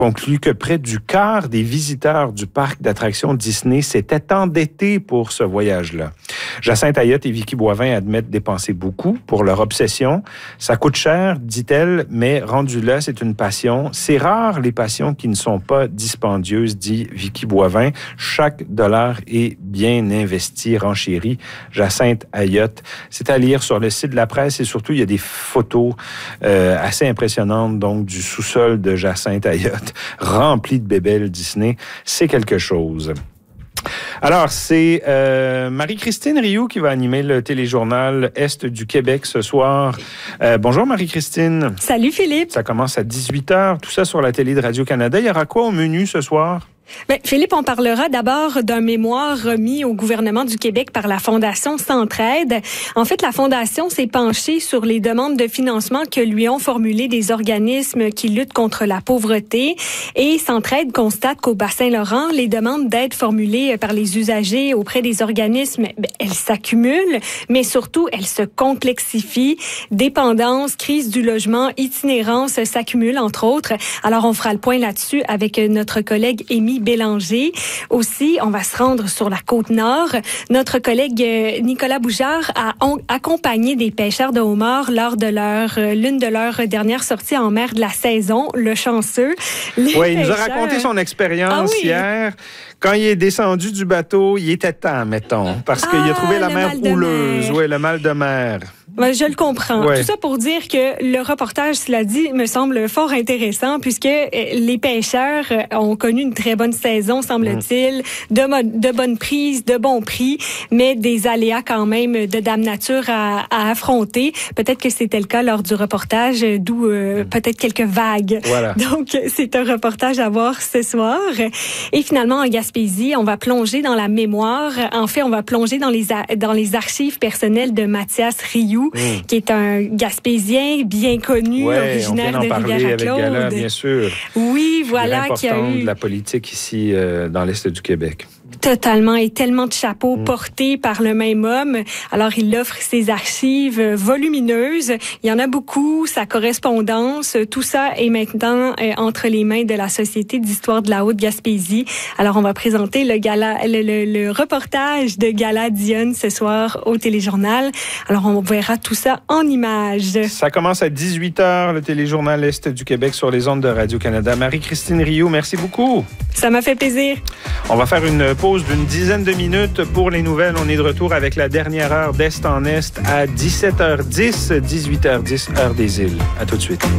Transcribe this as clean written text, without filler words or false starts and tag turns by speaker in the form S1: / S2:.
S1: conclut que près du quart des visiteurs du parc d'attractions Disney s'étaient endettés pour ce voyage-là. Jacinthe Ayotte et Vicky Boivin admettent dépenser beaucoup pour leur obsession. Ça coûte cher, dit-elle, mais rendu là, c'est une passion. C'est rare les passions qui ne sont pas dispendieuses, dit Vicky Boivin. Chaque dollar est bien investi, renchérit Jacinthe Ayotte. C'est à lire sur le site de la presse et surtout, il y a des photos assez impressionnantes donc du sous-sol de Jacinthe Ayotte, rempli de bébelles Disney. C'est quelque chose. Alors, c'est Marie-Christine Rioux qui va animer le téléjournal Est du Québec ce soir. Bonjour Marie-Christine.
S2: Salut Philippe.
S1: Ça commence à 18h, tout ça sur la télé de Radio-Canada. Il y aura quoi au menu ce soir?
S2: Bien, Philippe, on parlera d'abord d'un mémoire remis au gouvernement du Québec par la Fondation Centraide. En fait, la Fondation s'est penchée sur les demandes de financement que lui ont formulées des organismes qui luttent contre la pauvreté. Et Centraide constate qu'au Bas-Saint-Laurent, les demandes d'aide formulées par les usagers auprès des organismes, elles s'accumulent, mais surtout, elles se complexifient. Dépendance, crise du logement, itinérance s'accumulent, entre autres. Alors, on fera le point là-dessus avec notre collègue Émy Bélanger. Aussi, on va se rendre sur la Côte-Nord. Notre collègue Nicolas Boujard a accompagné des pêcheurs de homards lors de l'une de leurs dernières sorties en mer de la saison, le chanceux.
S1: Oui, il nous a raconté son expérience hier. Quand il est descendu du bateau, il était temps, mettons, parce qu'il a trouvé la mer houleuse. Oui, le mal de mer.
S2: Ben, je le comprends.
S1: Ouais.
S2: Tout ça pour dire que le reportage, cela dit, me semble fort intéressant puisque les pêcheurs ont connu une très bonne saison, semble-t-il, de bonnes prises, de bons prix, mais des aléas quand même de dame nature à affronter. Peut-être que c'était le cas lors du reportage, d'où peut-être quelques vagues. Voilà. Donc, c'est un reportage à voir ce soir. Et finalement, en Gaspésie, on va plonger dans la mémoire. En fait, on va plonger dans les archives personnelles de Mathias Rioux, qui est un Gaspésien bien connu, originaire de Rivière-à-Claude.
S1: Avec Gala, bien sûr.
S2: Oui, voilà, qui a eu
S1: de la politique ici dans l'Est du Québec.
S2: Totalement, et tellement de chapeaux portés par le même homme. Alors, il offre ses archives volumineuses. Il y en a beaucoup, sa correspondance. Tout ça est maintenant entre les mains de la Société d'histoire de la Haute-Gaspésie. Alors, on va présenter le reportage de Gala Dionne ce soir au téléjournal. Alors, on verra tout ça en images.
S1: Ça commence à 18h, le téléjournal Est du Québec sur les ondes de Radio-Canada. Marie-Christine Rioux, merci beaucoup.
S2: Ça m'a fait plaisir.
S1: On va faire une pause d'une dizaine de minutes pour les nouvelles. On est de retour avec la dernière heure d'Est en Est à 17h10, 18h10, heure des îles. À tout de suite.